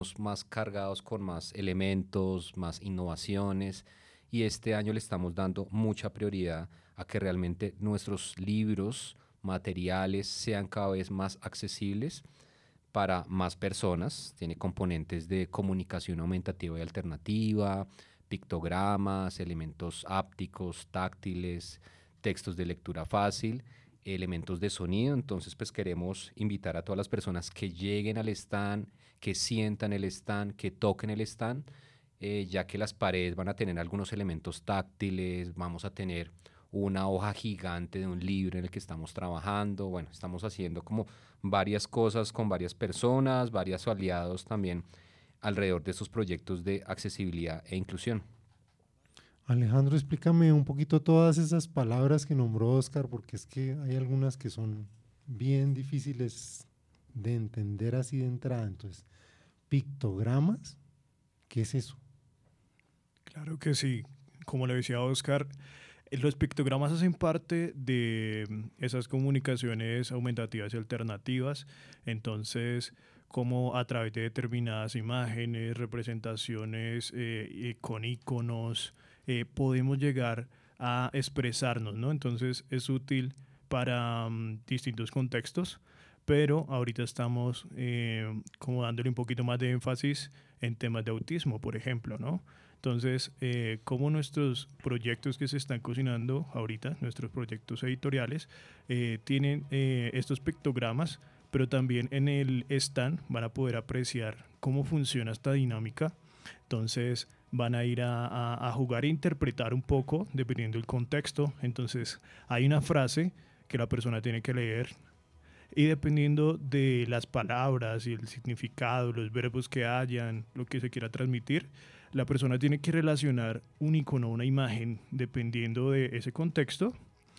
más cargados con más elementos, más innovaciones, y este año le estamos dando mucha prioridad a que realmente nuestros libros, materiales sean cada vez más accesibles para más personas. Tiene componentes de comunicación aumentativa y alternativa, pictogramas, elementos ápticos, táctiles, textos de lectura fácil, elementos de sonido. Entonces, pues queremos invitar a todas las personas que lleguen al stand, que sientan el stand, que toquen el stand, ya que las paredes van a tener algunos elementos táctiles, vamos a tener una hoja gigante de un libro en el que estamos trabajando. Bueno, estamos haciendo como varias cosas con varias personas, varios aliados también alrededor de estos proyectos de accesibilidad e inclusión. Alejandro, explícame un poquito todas esas palabras que nombró Oscar, porque es que hay algunas que son bien difíciles de entender así de entrada. Entonces, pictogramas, ¿qué es eso? Claro que sí. Como le decía Oscar, los pictogramas hacen parte de esas comunicaciones aumentativas y alternativas. Entonces, como a través de determinadas imágenes, representaciones con iconos, podemos llegar a expresarnos, ¿no? Entonces, es útil para distintos contextos, pero ahorita estamos como dándole un poquito más de énfasis en temas de autismo, por ejemplo, ¿no? Entonces, como nuestros proyectos que se están cocinando ahorita, nuestros proyectos editoriales, tienen estos pictogramas, pero también en el stand van a poder apreciar cómo funciona esta dinámica. Entonces, van a ir a jugar e interpretar un poco, dependiendo del contexto. Entonces, hay una frase que la persona tiene que leer y dependiendo de las palabras y el significado, los verbos que hayan, lo que se quiera transmitir, la persona tiene que relacionar un icono, una imagen, dependiendo de ese contexto.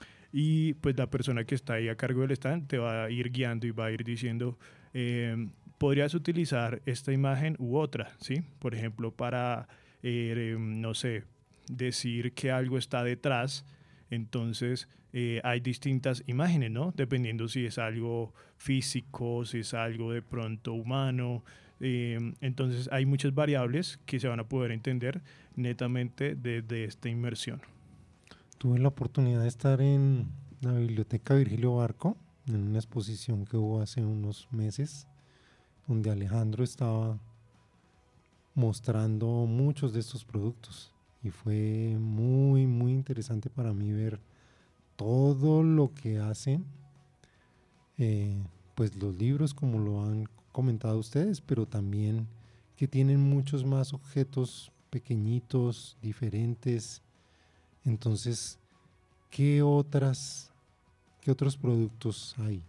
Y pues la persona que está ahí a cargo del stand te va a ir guiando y va a ir diciendo, podrías utilizar esta imagen u otra, ¿sí? Por ejemplo, para, no sé, decir que algo está detrás. Entonces, hay distintas imágenes, ¿no? Dependiendo si es algo físico, si es algo de pronto humano. Entonces, hay muchas variables que se van a poder entender netamente desde esta inmersión. Tuve la oportunidad de estar en la Biblioteca Virgilio Barco, en una exposición que hubo hace unos meses, donde Alejandro estaba mostrando muchos de estos productos. Y fue muy, muy interesante para mí ver todo lo que hacen, pues los libros como lo han comentado ustedes, pero también que tienen muchos más objetos pequeñitos, diferentes. Entonces, ¿qué otras, qué otros productos hay?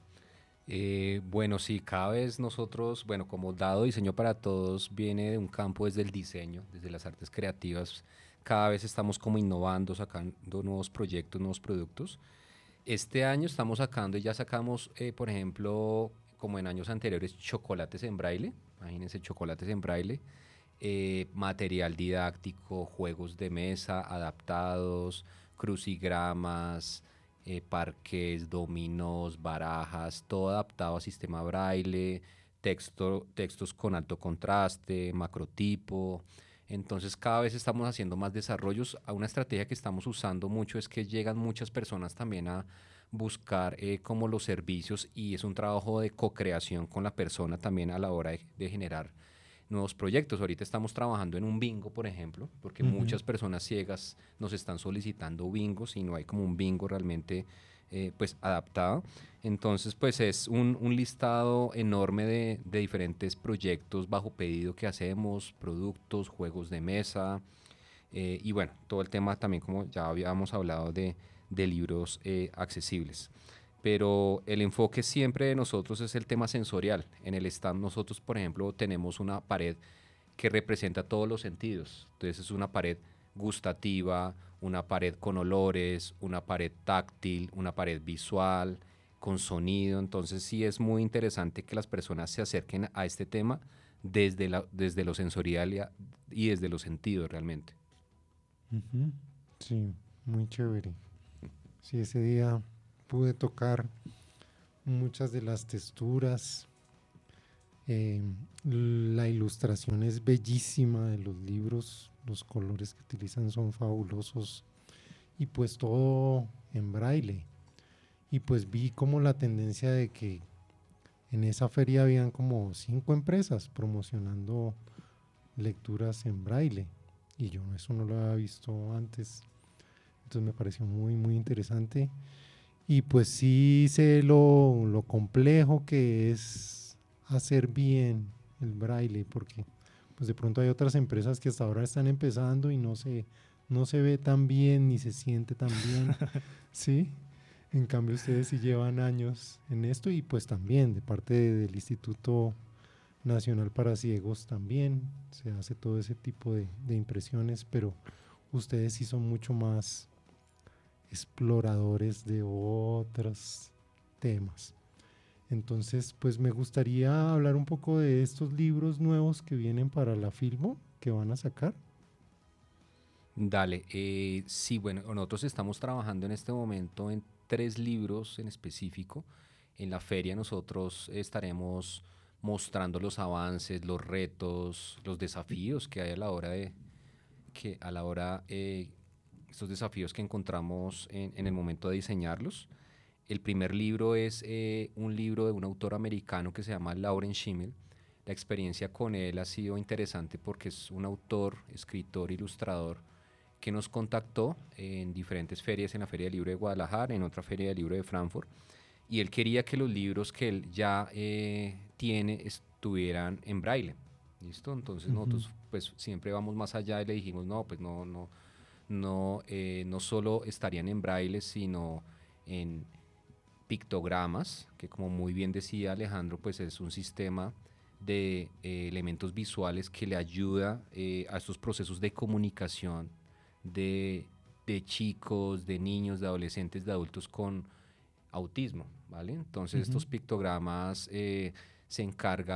Bueno, sí, cada vez nosotros, bueno, como Dado Diseño para Todos viene de un campo desde el diseño, desde las artes creativas, cada vez estamos como innovando, sacando nuevos proyectos, nuevos productos. Este año estamos sacando y ya sacamos, por ejemplo, como en años anteriores, chocolates en braille. Imagínense, chocolates en braille. Material didáctico, juegos de mesa adaptados, crucigramas, parques, dominos, barajas, todo adaptado a sistema braille, textos con alto contraste, macrotipo. Entonces cada vez estamos haciendo más desarrollos. A una estrategia que estamos usando mucho es que llegan muchas personas también a buscar como los servicios, y es un trabajo de co-creación con la persona también a la hora de generar nuevos proyectos. Ahorita estamos trabajando en un bingo, por ejemplo, porque Ujú. muchas personas ciegas nos están solicitando bingos y no hay como un bingo realmente pues adaptado. Entonces pues es un listado enorme de diferentes proyectos bajo pedido que hacemos, productos, juegos de mesa, y bueno, todo el tema también como ya habíamos hablado de libros accesibles. Pero el enfoque siempre de nosotros es el tema sensorial. En el stand nosotros, por ejemplo, tenemos una pared que representa todos los sentidos. Entonces es una pared gustativa, una pared con olores, una pared táctil, una pared visual, con sonido. Entonces sí es muy interesante que las personas se acerquen a este tema desde lo sensorial y desde los sentidos realmente. Ujú. Sí, muy chévere. Sí, ese día pude tocar muchas de las texturas Eh, la ilustración es bellísima de los libros, los colores que utilizan son fabulosos y pues todo en braille. Y pues vi como la tendencia de que en esa feria habían como 5 empresas promocionando lecturas en braille y yo eso no lo había visto antes, entonces me pareció muy muy interesante y pues sí sé lo complejo que es hacer bien el braille porque pues de pronto hay otras empresas que hasta ahora están empezando y no se ve tan bien ni se siente tan bien, ¿sí? En cambio ustedes sí llevan años en esto y pues también de parte del Instituto Nacional para Ciegos también se hace todo ese tipo de impresiones, pero ustedes sí son mucho más exploradores de otros temas. Entonces, pues me gustaría hablar un poco de estos libros nuevos que vienen para la Filmo, que van a sacar. Dale, sí, bueno, nosotros estamos trabajando en este momento en 3 libros en específico. En la feria nosotros estaremos mostrando los avances, los retos, los desafíos que hay a la hora estos desafíos que encontramos en el momento de diseñarlos. El primer libro es un libro de un autor americano que se llama Lauren Schimmel. La experiencia con él ha sido interesante porque es un autor, escritor, ilustrador que nos contactó en diferentes ferias, en la Feria del Libro de Guadalajara, en otra Feria del Libro de Frankfurt, y él quería que los libros que él ya tiene estuvieran en braille. ¿Listo? Entonces Ujú. nosotros pues siempre vamos más allá y le dijimos, no, pues no solo estarían en braille, sino en pictogramas, que como muy bien decía Alejandro, pues es un sistema de elementos visuales que le ayuda a estos procesos de comunicación de, de chicos, de niños, de adolescentes, de adultos con autismo, ¿vale? Entonces Ujú. estos pictogramas se encarga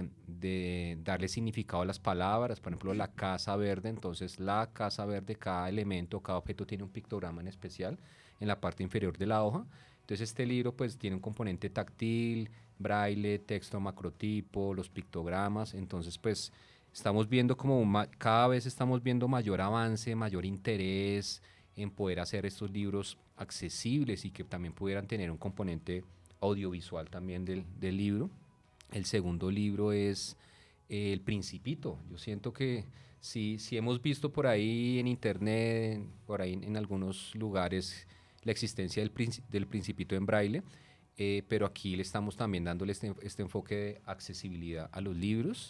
de darle significado a las palabras, por ejemplo, la casa verde, entonces la casa verde, cada elemento, cada objeto tiene un pictograma en especial en la parte inferior de la hoja. Entonces este libro pues tiene un componente táctil, braille, texto macrotipo, los pictogramas, entonces pues estamos viendo como cada vez estamos viendo mayor avance, mayor interés en poder hacer estos libros accesibles y que también pudieran tener un componente audiovisual también del libro. El segundo libro es El Principito. Yo siento que si hemos visto por ahí en internet, por ahí en algunos lugares, la existencia del Principito en braille, pero aquí le estamos también dándole este enfoque de accesibilidad a los libros.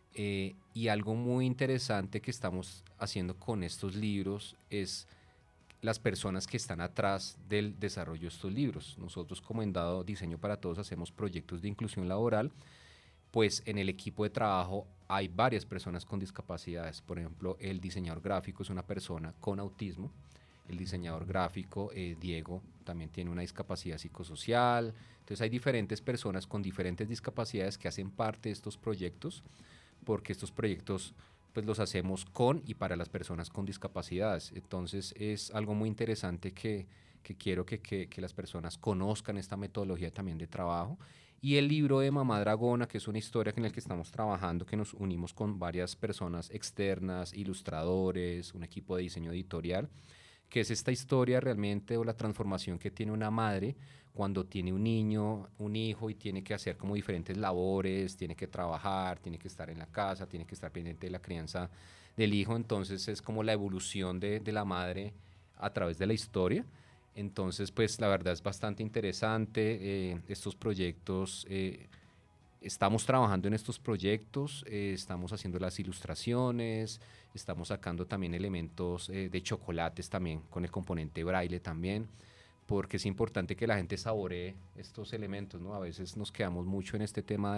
Y algo muy interesante que estamos haciendo con estos libros es las personas que están atrás del desarrollo de estos libros. Nosotros como en Dado Diseño para Todos hacemos proyectos de inclusión laboral, pues en el equipo de trabajo hay varias personas con discapacidades. Por ejemplo, el diseñador gráfico es una persona con autismo. El diseñador gráfico, Diego, también tiene una discapacidad psicosocial. Entonces hay diferentes personas con diferentes discapacidades que hacen parte de estos proyectos, porque estos proyectos pues los hacemos con y para las personas con discapacidades. Entonces es algo muy interesante que quiero que las personas conozcan esta metodología también de trabajo. Y el libro de Mamá Dragona, que es una historia en la que estamos trabajando, que nos unimos con varias personas externas, ilustradores, un equipo de diseño editorial, que es esta historia realmente o la transformación que tiene una madre cuando tiene un niño, un hijo y tiene que hacer como diferentes labores, tiene que trabajar, tiene que estar en la casa, tiene que estar pendiente de la crianza del hijo. Entonces es como la evolución de la madre a través de la historia. Entonces, pues la verdad es bastante interesante estos proyectos. Estamos trabajando en estos proyectos, estamos haciendo las ilustraciones, estamos sacando también elementos de chocolates también con el componente braille también, porque es importante que la gente saboree estos elementos, ¿no? A veces nos quedamos mucho en este tema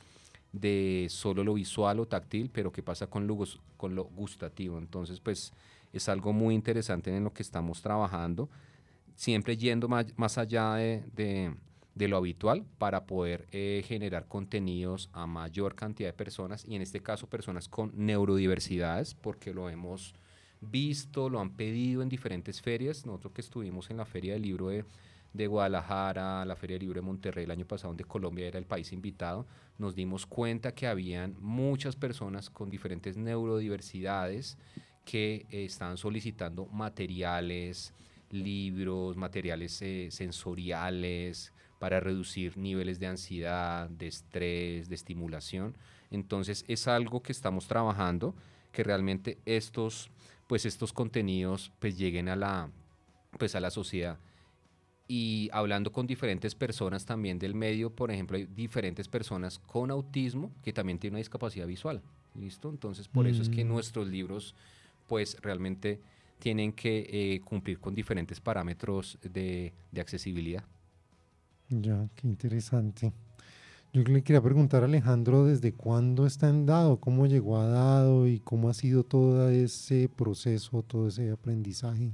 de solo lo visual o táctil, pero ¿qué pasa con lo gustativo? Entonces, pues es algo muy interesante en lo que estamos trabajando, siempre yendo más allá de lo habitual para poder generar contenidos a mayor cantidad de personas y en este caso personas con neurodiversidades porque lo hemos visto, lo han pedido en diferentes ferias. Nosotros que estuvimos en la Feria del Libro de Guadalajara, la Feria del Libro de Monterrey el año pasado, donde Colombia era el país invitado, nos dimos cuenta que habían muchas personas con diferentes neurodiversidades que estaban solicitando materiales, libros, materiales sensoriales para reducir niveles de ansiedad, de estrés, de estimulación. Entonces es algo que estamos trabajando, que realmente estos contenidos pues lleguen pues a la sociedad. Y hablando con diferentes personas también del medio, por ejemplo, hay diferentes personas con autismo que también tienen una discapacidad visual, ¿listo? Entonces por eso es que Mm, nuestros libros pues realmente tienen que cumplir con diferentes parámetros de accesibilidad. ya, qué interesante. Yo le quería preguntar a Alejandro desde cuándo está en Dado, cómo llegó a Dado y cómo ha sido todo ese proceso, todo ese aprendizaje.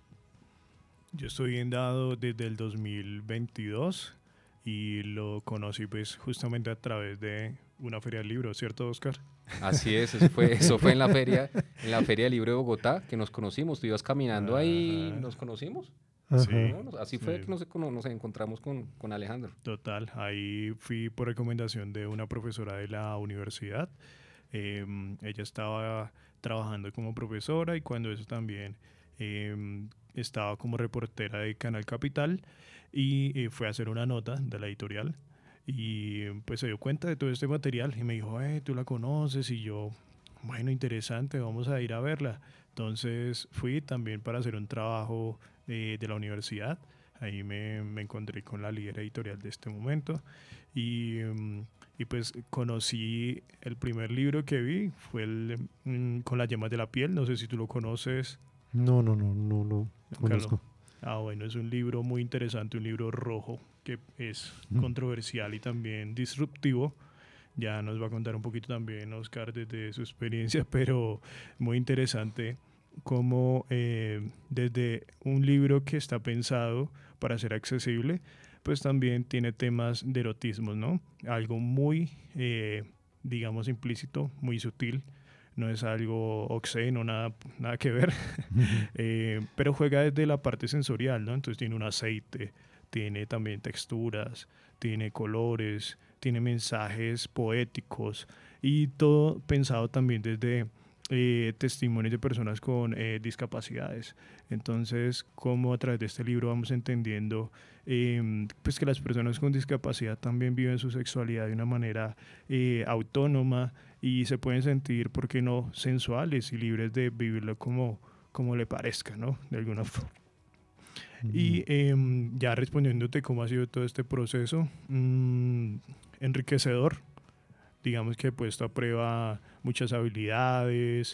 Yo estoy en Dado desde el 2022 y lo conocí pues justamente a través de una feria del libro, ¿cierto, Oscar? Así es, eso fue en la Feria del Libro de Bogotá, que nos conocimos. Tú ibas caminando ahí, Ajá, nos conocimos. Ajá. sí, ¿No? Así sí, fue que nos encontramos con Alejandro. total. Ahí fui por recomendación de una profesora de la universidad. Ella estaba trabajando como profesora y cuando eso también estaba como reportera de Canal Capital y fue a hacer una nota de la editorial y pues se dio cuenta de todo este material y me dijo, tú la conoces y yo, bueno, interesante, vamos a ir a verla. Entonces fui también para hacer un trabajo de la universidad. Ahí me encontré con la líder editorial de este momento y, y pues conocí el primer libro que vi, fue Con las yemas de la piel, no sé si tú lo conoces, No, no, no, no lo Carlos. conozco. Ah, bueno, es un libro muy interesante, un libro rojo que es Mm, controversial y también disruptivo. Ya nos va a contar un poquito también Oscar desde su experiencia, pero muy interesante cómo desde un libro que está pensado para ser accesible, pues también tiene temas de erotismo, ¿no? Algo muy, digamos, implícito, muy sutil. No es algo obsceno, nada que ver, ujú. pero juega desde la parte sensorial, ¿no? Entonces tiene un aceite, tiene también texturas, tiene colores, tiene mensajes poéticos y todo pensado también desde testimonios de personas con discapacidades. Entonces, como a través de este libro vamos entendiendo pues que las personas con discapacidad también viven su sexualidad de una manera autónoma y se pueden sentir, ¿por qué no?, sensuales y libres de vivirlo como le parezca, ¿no? De alguna forma. Mm, Y ya respondiéndote cómo ha sido todo este proceso, enriquecedor, digamos que he puesto a prueba muchas habilidades,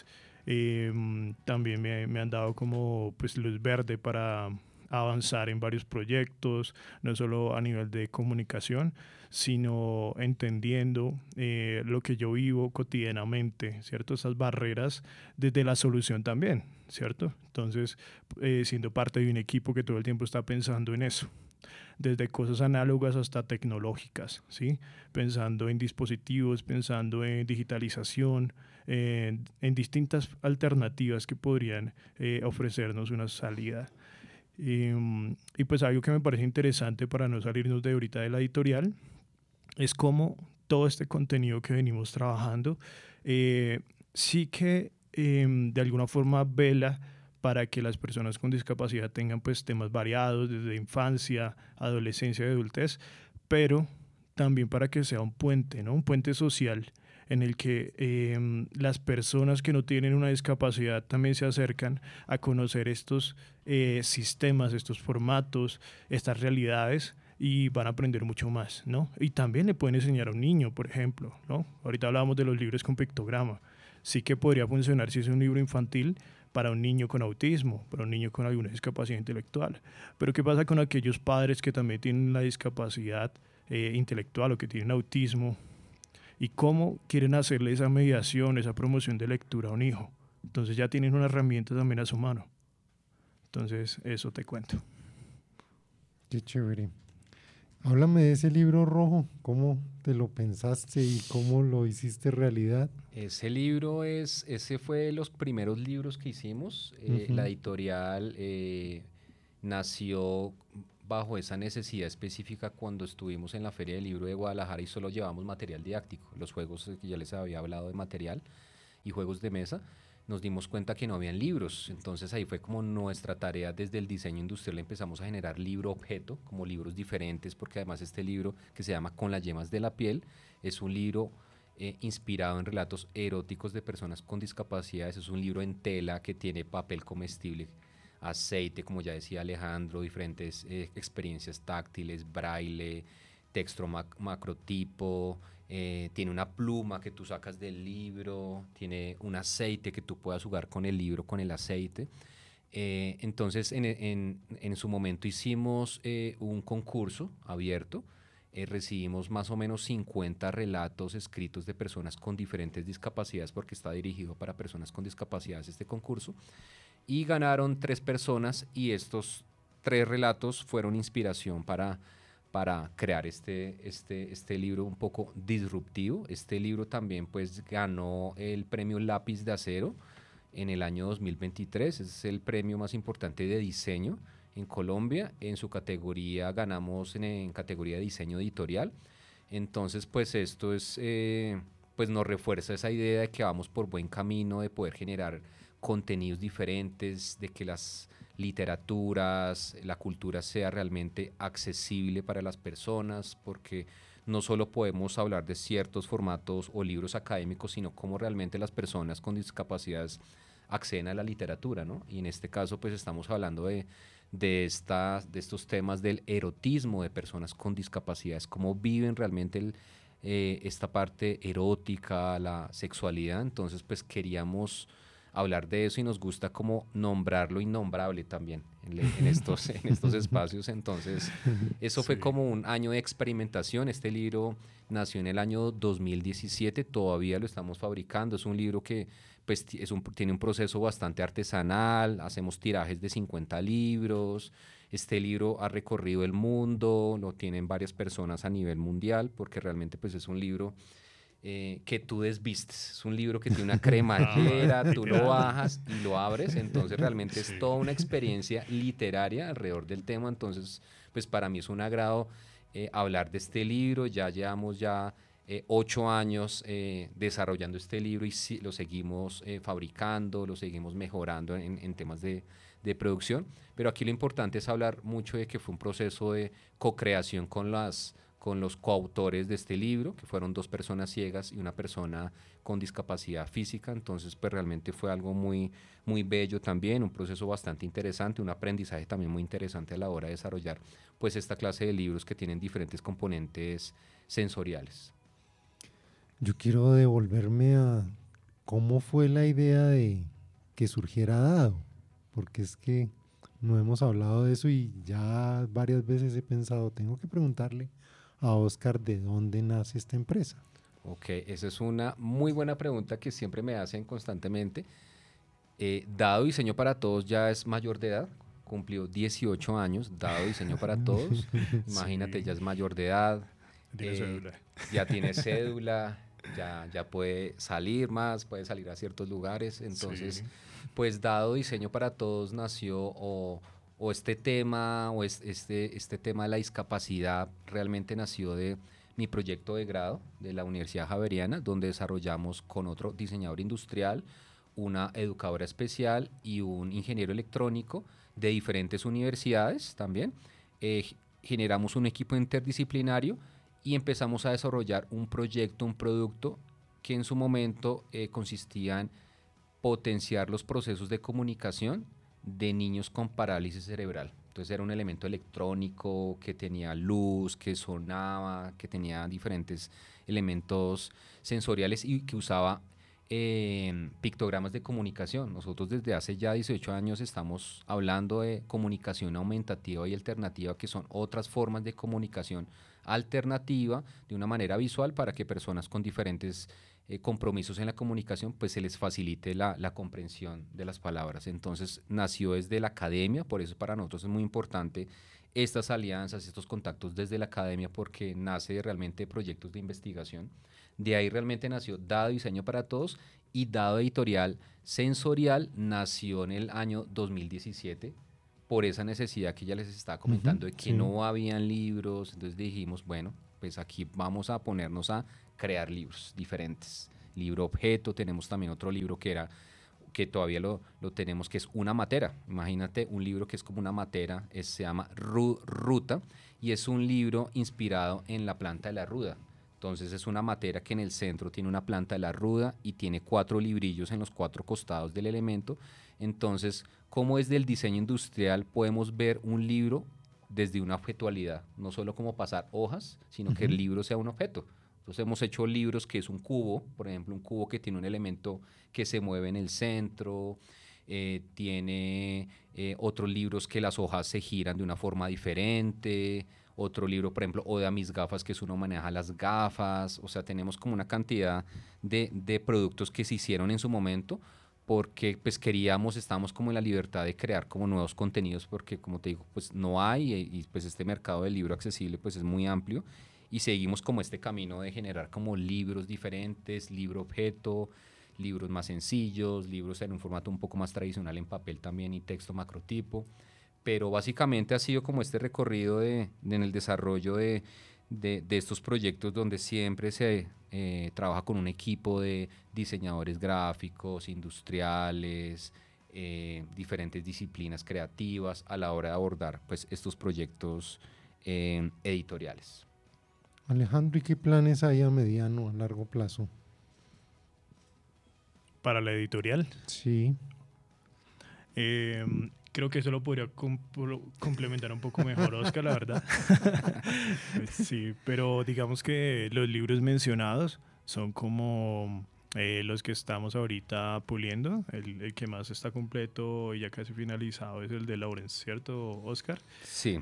también me han dado como pues luz verde para avanzar en varios proyectos, no solo a nivel de comunicación, sino entendiendo lo que yo vivo cotidianamente, ¿cierto? Esas barreras desde la solución también, ¿cierto? Entonces, siendo parte de un equipo que todo el tiempo está pensando en eso desde cosas análogas hasta tecnológicas, ¿sí? Pensando en dispositivos, pensando en digitalización, en distintas alternativas que podrían ofrecernos una salida. Y pues algo que me parece interesante para no salirnos de ahorita de la editorial es cómo todo este contenido que venimos trabajando sí que de alguna forma vela para que las personas con discapacidad tengan pues temas variados desde infancia, adolescencia y adultez, pero también para que sea un puente, ¿no? Un puente social en el que las personas que no tienen una discapacidad también se acercan a conocer estos sistemas, estos formatos, estas realidades y van a aprender mucho más, ¿no? Y también le pueden enseñar a un niño, por ejemplo, ¿no? Ahorita hablábamos de los libros con pictograma. Sí que podría funcionar si es un libro infantil para un niño con autismo, para un niño con alguna discapacidad intelectual. Pero ¿qué pasa con aquellos padres que también tienen la discapacidad intelectual o que tienen autismo? ¿Y cómo quieren hacerle esa mediación, esa promoción de lectura a un hijo? Entonces ya tienen una herramienta también a su mano. Entonces eso te cuento. qué chévere. Háblame de ese libro rojo, cómo te lo pensaste y cómo lo hiciste realidad. Ese fue de los primeros libros que hicimos. La Ujú, editorial nació bajo esa necesidad específica cuando estuvimos en la Feria del Libro de Guadalajara y solo llevamos material didáctico, los juegos que ya les había hablado de material y juegos de mesa, nos dimos cuenta que no habían libros. Entonces ahí fue como nuestra tarea desde el diseño industrial. Empezamos a generar libro objeto, como libros diferentes, porque además este libro que se llama Con las yemas de la piel es un libro inspirado en relatos eróticos de personas con discapacidades. Es un libro en tela que tiene papel comestible, aceite, como ya decía Alejandro, diferentes experiencias táctiles, braille, texto macrotipo, tiene una pluma que tú sacas del libro, tiene un aceite que tú puedas jugar con el libro, con el aceite. Entonces, en su momento hicimos un concurso abierto, recibimos más o menos 50 relatos escritos de personas con diferentes discapacidades, porque está dirigido para personas con discapacidades este concurso, y ganaron 3 personas y estos 3 relatos fueron inspiración para crear este libro un poco disruptivo. Este libro también pues ganó el premio Lápiz de Acero en el año 2023, es el premio más importante de diseño en Colombia. En su categoría ganamos en categoría de diseño editorial. Entonces pues esto es, pues nos refuerza esa idea de que vamos por buen camino, de poder generar contenidos diferentes, de que las literaturas, la cultura sea realmente accesible para las personas, porque no solo podemos hablar de ciertos formatos o libros académicos, sino cómo realmente las personas con discapacidades acceden a la literatura, ¿no? Y en este caso, pues estamos hablando de estos temas del erotismo de personas con discapacidades, cómo viven realmente esta parte erótica, la sexualidad. Entonces, pues queríamos hablar de eso y nos gusta como nombrar lo innombrable también en estos espacios. Entonces, eso fue como un año de experimentación. Este libro nació en el año 2017, todavía lo estamos fabricando. Es un libro que pues, tiene un proceso bastante artesanal, hacemos tirajes de 50 libros. Este libro ha recorrido el mundo, lo tienen varias personas a nivel mundial, porque realmente pues, es un libro que tú desvistes. Es un libro que tiene una cremallera, tú lo bajas y lo abres, entonces realmente es toda una experiencia literaria alrededor del tema. Entonces, pues para mí es un agrado hablar de este libro. Ya llevamos 8 años desarrollando este libro y lo seguimos fabricando, lo seguimos mejorando en temas de producción, pero aquí lo importante es hablar mucho de que fue un proceso de co-creación con los coautores de este libro, que fueron 2 personas ciegas y una persona con discapacidad física. Entonces pues realmente fue algo muy, muy bello también, un proceso bastante interesante, un aprendizaje también muy interesante a la hora de desarrollar pues esta clase de libros que tienen diferentes componentes sensoriales. Yo quiero devolverme a cómo fue la idea de que surgiera Dado, porque es que no hemos hablado de eso y ya varias veces he pensado, tengo que preguntarle a Oscar de dónde nace esta empresa. Ok, esa es una muy buena pregunta que siempre me hacen constantemente. Dado Diseño para Todos ya es mayor de edad, cumplió 18 años, Dado Diseño para Todos. Imagínate, ya es mayor de edad, Tiene cédula. ya tiene cédula, ya puede salir más, puede salir a ciertos lugares. Entonces, pues Dado Diseño para Todos nació o este tema o este tema de la discapacidad realmente nació de mi proyecto de grado de la Universidad Javeriana, donde desarrollamos con otro diseñador industrial, una educadora especial y un ingeniero electrónico de diferentes universidades también. Generamos un equipo interdisciplinario y empezamos a desarrollar un proyecto, un producto que en su momento consistía en potenciar los procesos de comunicación de niños con parálisis cerebral. Entonces era un elemento electrónico que tenía luz, que sonaba, que tenía diferentes elementos sensoriales y que usaba pictogramas de comunicación. Nosotros desde hace ya 18 años estamos hablando de comunicación aumentativa y alternativa, que son otras formas de comunicación alternativa de una manera visual para que personas con diferentes compromisos en la comunicación pues se les facilite la comprensión de las palabras. Entonces nació desde la academia, por eso para nosotros es muy importante estas alianzas, estos contactos desde la academia, porque nace realmente de proyectos de investigación. De ahí realmente nació Dado Diseño para Todos, y Dado Editorial Sensorial nació en el año 2017 por esa necesidad que ya les estaba comentando de que sí. no habían libros. Entonces dijimos, bueno, pues aquí vamos a ponernos a crear libros diferentes. Libro objeto, tenemos también otro libro que todavía lo tenemos, que es una matera. Imagínate un libro que es como una matera, se llama Ruta, y es un libro inspirado en la planta de la ruda. Entonces es una matera que en el centro tiene una planta de la ruda y tiene 4 librillos en los 4 costados del elemento. Entonces, como desde el diseño industrial podemos ver un libro desde una objetualidad, no solo como pasar hojas, sino que el libro sea un objeto. Entonces hemos hecho libros que es un cubo, por ejemplo, un cubo que tiene un elemento que se mueve en el centro, tiene otros libros que las hojas se giran de una forma diferente, otro libro, por ejemplo, Oda a mis gafas, que es uno maneja las gafas. O sea, tenemos como una cantidad de productos que se hicieron en su momento porque pues estábamos como en la libertad de crear como nuevos contenidos porque como te digo, pues no hay y pues este mercado del libro accesible pues es muy amplio y seguimos como este camino de generar como libros diferentes, libro objeto, libros más sencillos, libros en un formato un poco más tradicional en papel también y texto macrotipo, pero básicamente ha sido como este recorrido en el desarrollo de estos proyectos donde siempre se trabaja con un equipo de diseñadores gráficos, industriales, diferentes disciplinas creativas a la hora de abordar pues, estos proyectos editoriales. Alejandro, ¿y qué planes hay a mediano, a largo plazo? Para la editorial. Sí. Creo que eso lo podría complementar un poco mejor, Oscar, la verdad. Sí, pero digamos que los libros mencionados son como los que estamos ahorita puliendo. El que más está completo y ya casi finalizado es el de Lawrence, ¿cierto, Oscar? Sí.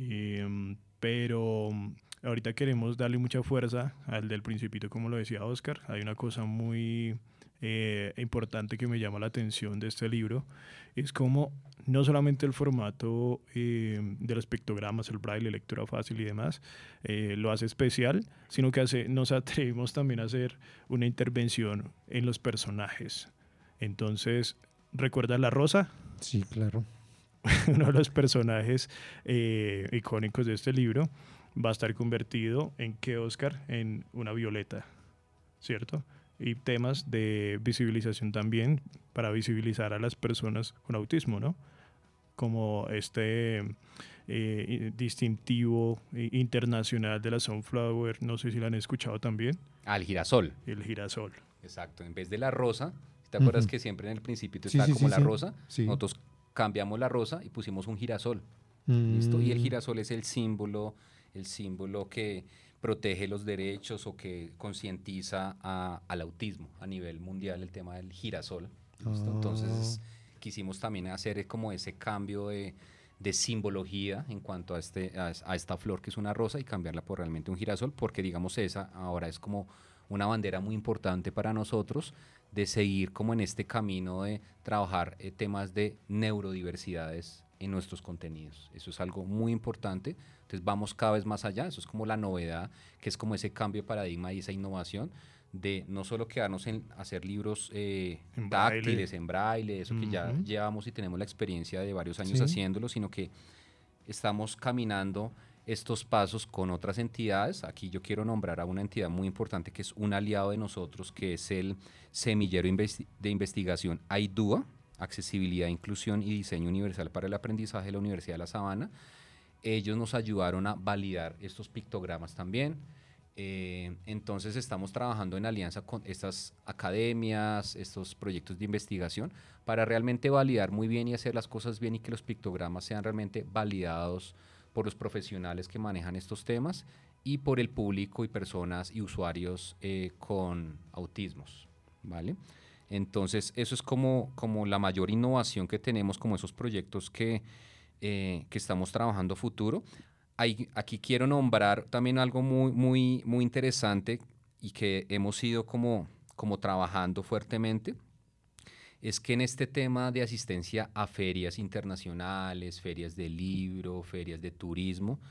Pero ahorita queremos darle mucha fuerza al del Principito, como lo decía Oscar. Hay una cosa muy importante que me llama la atención de este libro, es como no solamente el formato de los pictogramas, el braille, lectura fácil y demás, lo hace especial, sino que nos atrevimos también a hacer una intervención en los personajes. Entonces, ¿recuerdas la rosa? Sí, claro. Uno de los personajes icónicos de este libro va a estar convertido en ¿qué, Oscar? En una violeta, ¿cierto? Y temas de visibilización también para visibilizar a las personas con autismo, ¿no? Como este distintivo internacional de la Sunflower, no sé si lo han escuchado también. Al girasol. El girasol. Exacto, en vez de la rosa, ¿te acuerdas que siempre en el principio Sí, estaba sí, como sí, la sí. rosa? Sí. Nosotros cambiamos la rosa y pusimos un girasol. ¿Listo? Y el Mm, girasol es el símbolo que protege los derechos o que concientiza al autismo a nivel mundial, el tema del girasol. ¿Listo? Entonces quisimos también hacer como ese cambio de simbología en cuanto a esta flor que es una rosa y cambiarla por realmente un girasol, porque digamos esa ahora es como una bandera muy importante para nosotros de seguir como en este camino de trabajar temas de neurodiversidades en nuestros contenidos. Eso es algo muy importante. Entonces vamos cada vez más allá. Eso es como la novedad, que es como ese cambio de paradigma y esa innovación de no solo quedarnos en hacer libros táctiles, en braille, eso que ya llevamos y tenemos la experiencia de varios años haciéndolo, sino que estamos caminando estos pasos con otras entidades. Aquí yo quiero nombrar a una entidad muy importante que es un aliado de nosotros, que es el semillero de investigación AIDUA, Accesibilidad, Inclusión y Diseño Universal para el Aprendizaje de la Universidad de La Sabana. Ellos nos ayudaron a validar estos pictogramas también. Entonces estamos trabajando en alianza con estas academias, estos proyectos de investigación, para realmente validar muy bien y hacer las cosas bien y que los pictogramas sean realmente validados por los profesionales que manejan estos temas y por el público y personas y usuarios con autismos, ¿vale? Entonces eso es como la mayor innovación que tenemos, como esos proyectos que estamos trabajando futuro. Aquí quiero nombrar también algo muy interesante y que hemos ido como trabajando fuertemente, es que en este tema de asistencia a ferias internacionales, ferias de libro, ferias de turismo,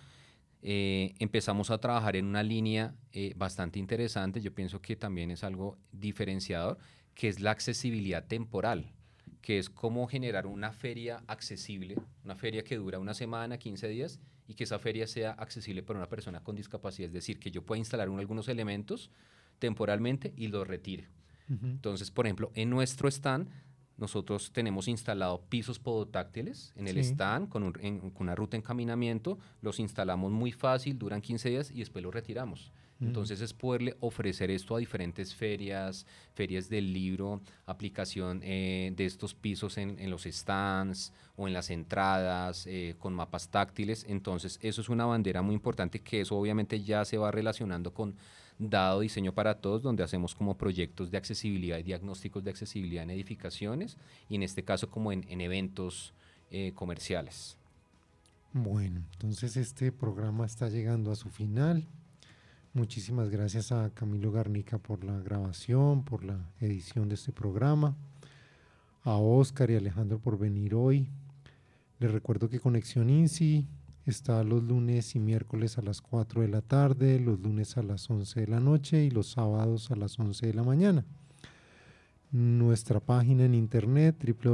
empezamos a trabajar en una línea bastante interesante. Yo pienso que también es algo diferenciador, que es la accesibilidad temporal. que es cómo generar una feria accesible, una feria que dura una semana, 15 días, y que esa feria sea accesible para una persona con discapacidad, es decir, que yo pueda instalar algunos elementos temporalmente y los retire. Entonces, por ejemplo, en nuestro stand nosotros tenemos instalado pisos podotáctiles en el stand con una ruta de encaminamiento, los instalamos muy fácil, duran 15 días y después los retiramos. Entonces es poderle ofrecer esto a diferentes ferias, ferias del libro, aplicación de estos pisos en los stands o en las entradas, con mapas táctiles. Entonces eso es una bandera muy importante, que eso obviamente ya se va relacionando con Dado Diseño para Todos, donde hacemos como proyectos de accesibilidad y diagnósticos de accesibilidad en edificaciones, y en este caso como en eventos comerciales. Bueno, entonces este programa está llegando a su final. Muchísimas gracias a Camilo Garnica por la grabación, por la edición de este programa, a Oscar y Alejandro por venir hoy. Les recuerdo que Conexión INSI está los lunes y miércoles a las 4 de la tarde, los lunes a las 11 de la noche y los sábados a las 11 de la mañana. Nuestra página en internet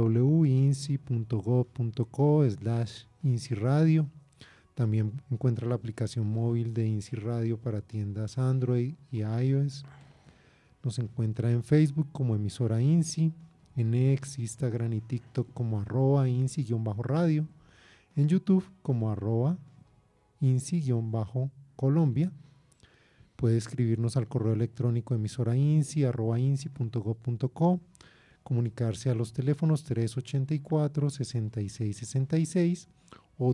www.insi.gov.co/INSI-radio. También encuentra la aplicación móvil de INSI Radio para tiendas Android y iOS. Nos encuentra en Facebook como emisora INSI, en X, Instagram y TikTok como @INSI_radio, en YouTube como @INSI_Colombia. Puede escribirnos al correo electrónico emisorainsi@insi.gov.co, comunicarse a los teléfonos 384-6666 o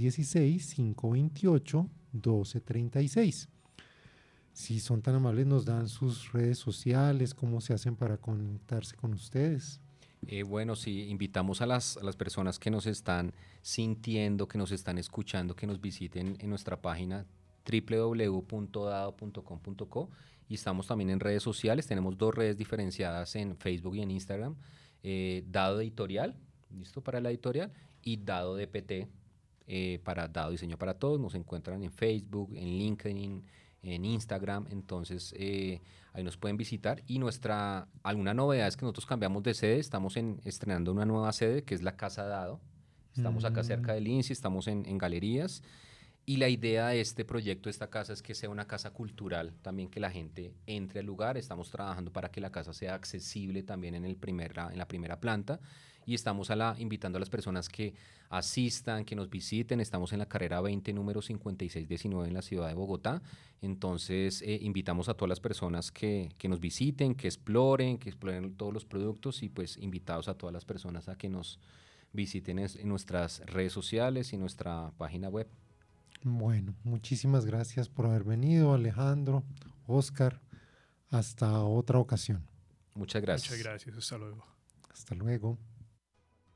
316-528-1236. Si son tan amables, nos dan sus redes sociales, cómo se hacen para conectarse con ustedes. Bueno, sí, invitamos a las personas que nos están sintiendo, que nos están escuchando, que nos visiten en nuestra página www.dado.com.co, y estamos también en redes sociales. Tenemos 2 redes diferenciadas en Facebook y en Instagram: Dado Editorial, listo para la editorial, y Dado DPT, para Dado Diseño para Todos. Nos encuentran en Facebook, en LinkedIn, en Instagram. Entonces ahí nos pueden visitar. Y alguna novedad es que nosotros cambiamos de sede, estamos estrenando una nueva sede que es la Casa Dado. Estamos acá cerca del INSI, estamos en Galerías. Y la idea de este proyecto, de esta casa, es que sea una casa cultural, también que la gente entre al lugar. Estamos trabajando para que la casa sea accesible también en la primera planta, y estamos invitando a las personas que asistan, que nos visiten. Estamos en la carrera 20, número 5619 en la ciudad de Bogotá. Entonces invitamos a todas las personas que nos visiten, que exploren todos los productos, y pues invitados a todas las personas a que nos visiten en nuestras redes sociales y nuestra página web. Bueno, muchísimas gracias por haber venido, Alejandro, Oscar. Hasta otra ocasión. Muchas gracias. Muchas gracias. Hasta luego. Hasta luego.